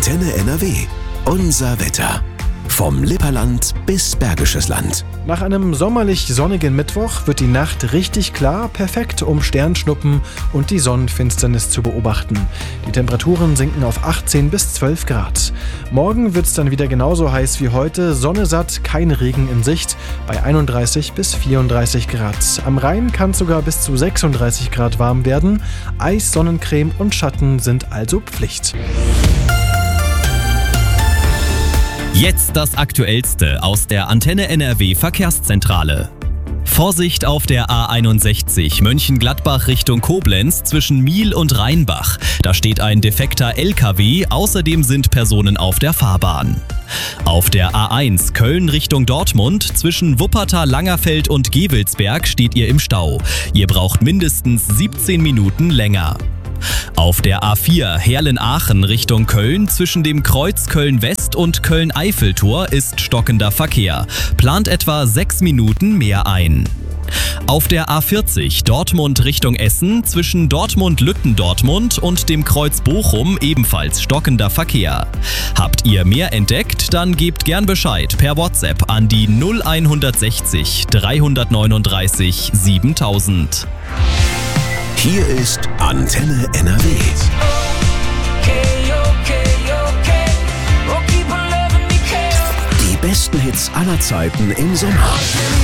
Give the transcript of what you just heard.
Antenne NRW. Unser Wetter. Vom Lipperland bis Bergisches Land. Nach einem sommerlich sonnigen Mittwoch wird die Nacht richtig klar, perfekt um Sternschnuppen und die Sonnenfinsternis zu beobachten. Die Temperaturen sinken auf 18 bis 12 Grad. Morgen wird es dann wieder genauso heiß wie heute, Sonne satt, kein Regen in Sicht, bei 31 bis 34 Grad. Am Rhein kann es sogar bis zu 36 Grad warm werden. Eis, Sonnencreme und Schatten sind also Pflicht. Jetzt das Aktuellste aus der Antenne NRW Verkehrszentrale. Vorsicht auf der A61 Mönchengladbach Richtung Koblenz zwischen Miel und Rheinbach. Da steht ein defekter LKW, außerdem sind Personen auf der Fahrbahn. Auf der A1 Köln Richtung Dortmund zwischen Wuppertal, Langerfeld und Gevelsberg steht ihr im Stau. Ihr braucht mindestens 17 Minuten länger. Auf der A4 Heerlen-Aachen Richtung Köln zwischen dem Kreuz Köln-West und Köln-Eiffeltor ist stockender Verkehr. Plant etwa 6 Minuten mehr ein. Auf der A40 Dortmund Richtung Essen zwischen Dortmund-Lütten-Dortmund und dem Kreuz Bochum ebenfalls stockender Verkehr. Habt ihr mehr entdeckt, dann gebt gern Bescheid per WhatsApp an die 0160 339 7000. Hier ist Antenne NRW. Die besten Hits aller Zeiten im Sommer.